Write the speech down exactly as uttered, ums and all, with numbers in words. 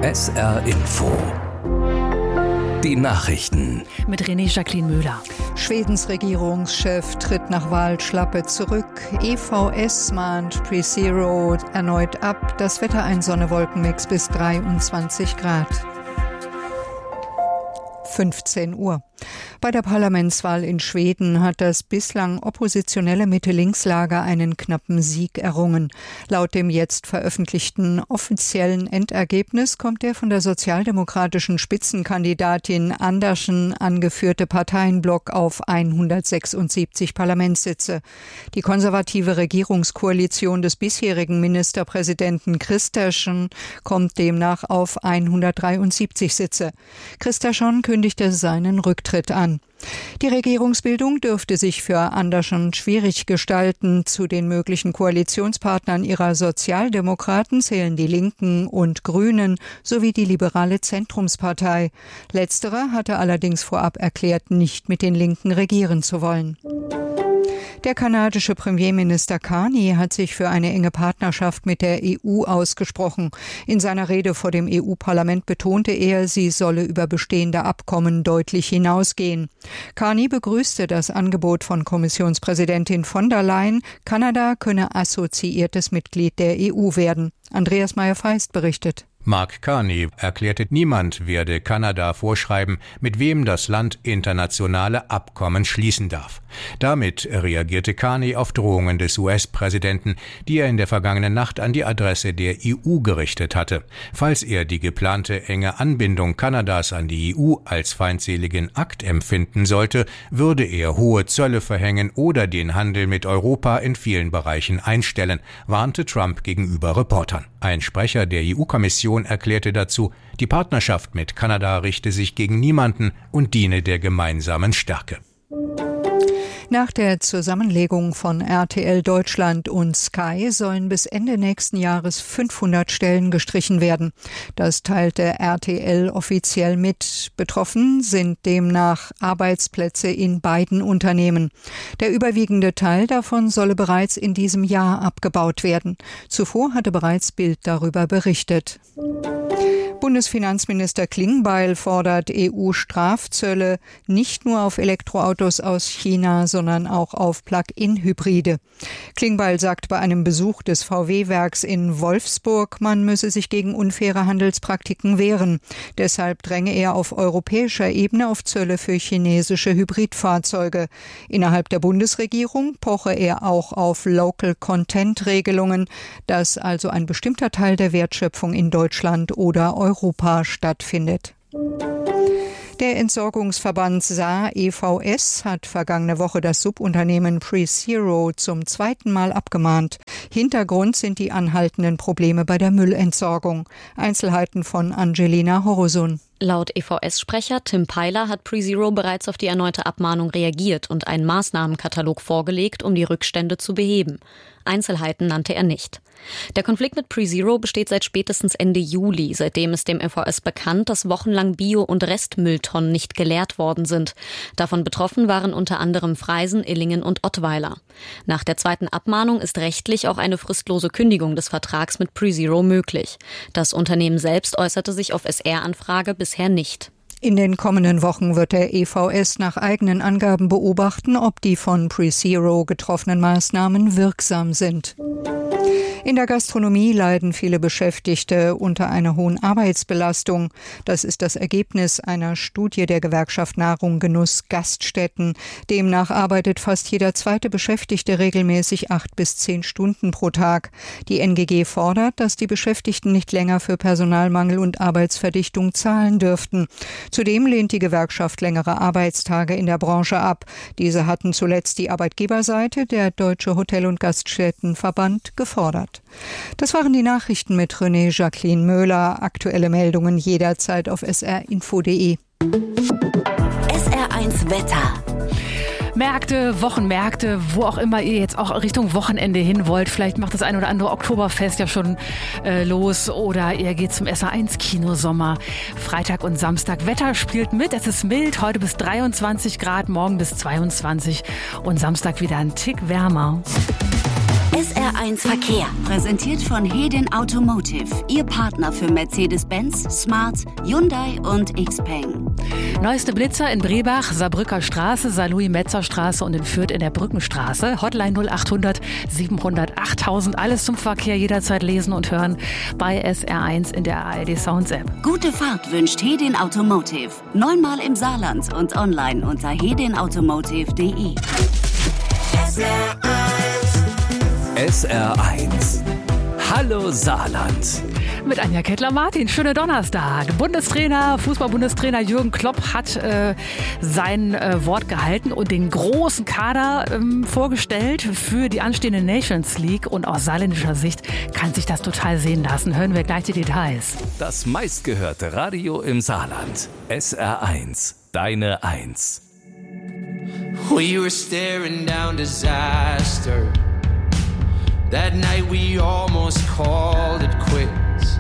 S R Info. Die Nachrichten. Mit René Jacqueline Müller. Schwedens Regierungschef tritt nach Wahlschlappe zurück. E V S mahnt PreZero erneut ab. Das Wetter ein Sonne-Wolkenmix bis dreiundzwanzig Grad. fünfzehn Uhr. Bei der Parlamentswahl in Schweden hat das bislang oppositionelle Mitte-Links-Lager einen knappen Sieg errungen. Laut dem jetzt veröffentlichten offiziellen Endergebnis kommt der von der sozialdemokratischen Spitzenkandidatin Andersson angeführte Parteienblock auf hundertsechsundsiebzig Parlamentssitze. Die konservative Regierungskoalition des bisherigen Ministerpräsidenten Kristersson kommt demnach auf hundertdreiundsiebzig Sitze. Kristersson kündigte seinen Rücktritt an. Die Regierungsbildung dürfte sich für Andersson schwierig gestalten. Zu den möglichen Koalitionspartnern ihrer Sozialdemokraten zählen die Linken und Grünen sowie die liberale Zentrumspartei. Letztere hatte allerdings vorab erklärt, nicht mit den Linken regieren zu wollen. Der kanadische Premierminister Carney hat sich für eine enge Partnerschaft mit der E U ausgesprochen. In seiner Rede vor dem E U-Parlament betonte er, sie solle über bestehende Abkommen deutlich hinausgehen. Carney begrüßte das Angebot von Kommissionspräsidentin von der Leyen, Kanada könne assoziiertes Mitglied der E U werden. Andreas Meyer-Feist berichtet. Mark Carney erklärte, niemand werde Kanada vorschreiben, mit wem das Land internationale Abkommen schließen darf. Damit reagierte Carney auf Drohungen des U S-Präsidenten, die er in der vergangenen Nacht an die Adresse der E U gerichtet hatte. Falls er die geplante enge Anbindung Kanadas an die E U als feindseligen Akt empfinden sollte, würde er hohe Zölle verhängen oder den Handel mit Europa in vielen Bereichen einstellen, warnte Trump gegenüber Reportern. Ein Sprecher der E U-Kommission erklärte dazu, die Partnerschaft mit Kanada richte sich gegen niemanden und diene der gemeinsamen Stärke. Nach der Zusammenlegung von R T L Deutschland und Sky sollen bis Ende nächsten Jahres fünfhundert Stellen gestrichen werden. Das teilte R T L offiziell mit. Betroffen sind demnach Arbeitsplätze in beiden Unternehmen. Der überwiegende Teil davon solle bereits in diesem Jahr abgebaut werden. Zuvor hatte bereits Bild darüber berichtet. Bundesfinanzminister Klingbeil fordert E U-Strafzölle nicht nur auf Elektroautos aus China, sondern auch auf Plug-in-Hybride. Klingbeil sagt bei einem Besuch des V W-Werks in Wolfsburg, man müsse sich gegen unfaire Handelspraktiken wehren. Deshalb dränge er auf europäischer Ebene auf Zölle für chinesische Hybridfahrzeuge. Innerhalb der Bundesregierung poche er auch auf Local-Content-Regelungen, dass also ein bestimmter Teil der Wertschöpfung in Deutschland oder Europa Europa stattfindet. Der Entsorgungsverband Saar E V S hat vergangene Woche das Subunternehmen PreZero zum zweiten Mal abgemahnt. Hintergrund sind die anhaltenden Probleme bei der Müllentsorgung. Einzelheiten von Angelina Horosun. Laut E V S-Sprecher Tim Peiler hat PreZero bereits auf die erneute Abmahnung reagiert und einen Maßnahmenkatalog vorgelegt, um die Rückstände zu beheben. Einzelheiten nannte er nicht. Der Konflikt mit PreZero besteht seit spätestens Ende Juli. Seitdem ist dem E V S bekannt, dass wochenlang Bio- und Restmülltonnen nicht geleert worden sind. Davon betroffen waren unter anderem Freisen, Illingen und Ottweiler. Nach der zweiten Abmahnung ist rechtlich auch eine fristlose Kündigung des Vertrags mit PreZero möglich. Das Unternehmen selbst äußerte sich auf S R-Anfrage bisher nicht. In den kommenden Wochen wird der E V S nach eigenen Angaben beobachten, ob die von PreZero getroffenen Maßnahmen wirksam sind. In der Gastronomie leiden viele Beschäftigte unter einer hohen Arbeitsbelastung. Das ist das Ergebnis einer Studie der Gewerkschaft Nahrung, Genuss, Gaststätten. Demnach arbeitet fast jeder zweite Beschäftigte regelmäßig acht bis zehn Stunden pro Tag. Die N G G fordert, dass die Beschäftigten nicht länger für Personalmangel und Arbeitsverdichtung zahlen dürften. Zudem lehnt die Gewerkschaft längere Arbeitstage in der Branche ab. Diese hatten zuletzt die Arbeitgeberseite, der Deutsche Hotel- und Gaststättenverband, gefordert. Das waren die Nachrichten mit René Jacqueline Müller. Aktuelle Meldungen jederzeit auf s r info punkt d e. S R eins Wetter. Märkte, Wochenmärkte, wo auch immer ihr jetzt auch Richtung Wochenende hin wollt. Vielleicht macht das ein oder andere Oktoberfest ja schon äh, los oder ihr geht zum S R eins Kinosommer. Freitag und Samstag. Wetter spielt mit. Es ist mild. Heute bis dreiundzwanzig Grad, morgen bis zweiundzwanzig und Samstag wieder ein Tick wärmer. S R eins Verkehr. Präsentiert von Hedin Automotive. Ihr Partner für Mercedes-Benz, Smart, Hyundai und Xpeng. Neueste Blitzer in Brebach, Saarbrücker Straße, Saarlouis-Metzer-Straße und in Fürth in der Brückenstraße. Hotline null acht hundert siebenhundert achttausend. Alles zum Verkehr jederzeit lesen und hören bei S R eins in der A R D Sounds App. Gute Fahrt wünscht Hedin Automotive. Neunmal im Saarland und online unter hedin automotive punkt de. S R eins. Hallo Saarland. Mit Anja Kettler-Martin. Schöner Donnerstag. Bundestrainer, Fußball-Bundestrainer Jürgen Klopp hat äh, sein äh, Wort gehalten und den großen Kader ähm, vorgestellt für die anstehende Nations League. Und aus saarländischer Sicht kann sich das total sehen lassen. Hören wir gleich die Details. Das meistgehörte Radio im Saarland. S R eins. Deine Eins. We were staring down disaster. That night we almost called it quits.